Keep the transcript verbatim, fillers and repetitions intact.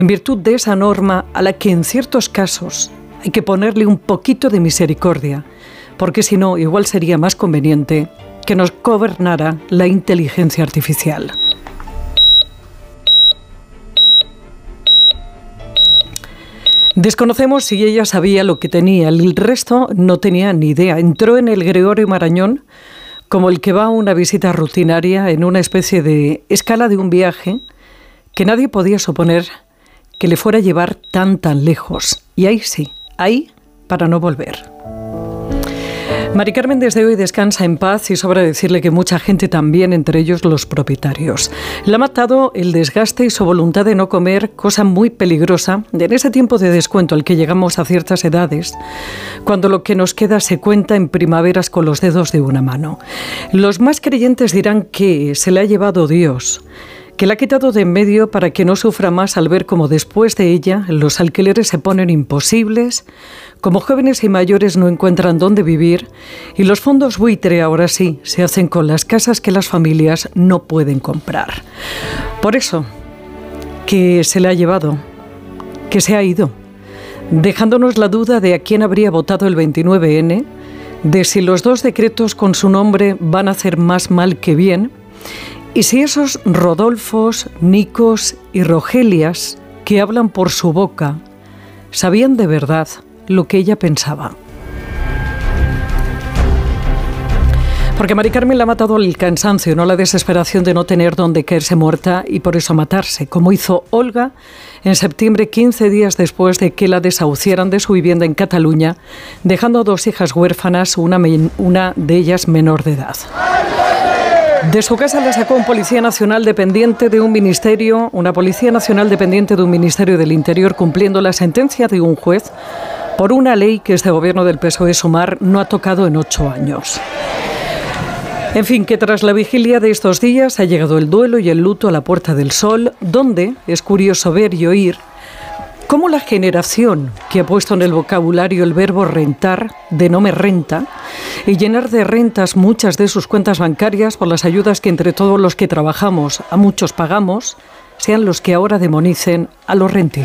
en virtud de esa norma a la que en ciertos casos hay que ponerle un poquito de misericordia, porque si no, igual sería más conveniente que nos gobernara la inteligencia artificial. Desconocemos si ella sabía lo que tenía, el resto no tenía ni idea. Entró en el Gregorio Marañón como el que va a una visita rutinaria en una especie de escala de un viaje que nadie podía suponer que le fuera a llevar tan tan lejos. Y ahí sí, ahí para no volver. Mari Carmen desde hoy descansa en paz y sobra decirle que mucha gente también, entre ellos los propietarios. Le ha matado el desgaste y su voluntad de no comer, cosa muy peligrosa en ese tiempo de descuento al que llegamos a ciertas edades, cuando lo que nos queda se cuenta en primaveras con los dedos de una mano. Los más creyentes dirán que se le ha llevado Dios, que la ha quitado de en medio para que no sufra más al ver cómo después de ella los alquileres se ponen imposibles, como jóvenes y mayores no encuentran dónde vivir y los fondos buitre ahora sí se hacen con las casas que las familias no pueden comprar. Por eso, que se le ha llevado, que se ha ido, dejándonos la duda de a quién habría votado el veintinueve ene, de si los dos decretos con su nombre van a hacer más mal que bien, y si esos Rodolfos, Nicos y Rogelias que hablan por su boca sabían de verdad lo que ella pensaba. Porque Mari Carmen la ha matado el cansancio, no la desesperación de no tener dónde caerse muerta y por eso matarse, como hizo Olga en septiembre, quince días después de que la desahuciaran de su vivienda en Cataluña, dejando a dos hijas huérfanas, una, una de ellas menor de edad. De su casa la sacó un policía nacional dependiente de un ministerio, una policía nacional dependiente de un ministerio del Interior, cumpliendo la sentencia de un juez por una ley que este gobierno del P S O E Sumar no ha tocado en ocho años. En fin, que tras la vigilia de estos días ha llegado el duelo y el luto a la Puerta del Sol, donde es curioso ver y oír cómo la generación que ha puesto en el vocabulario el verbo rentar, de no me renta, y llenar de rentas muchas de sus cuentas bancarias por las ayudas que entre todos los que trabajamos a muchos pagamos, sean los que ahora demonicen a los rentistas.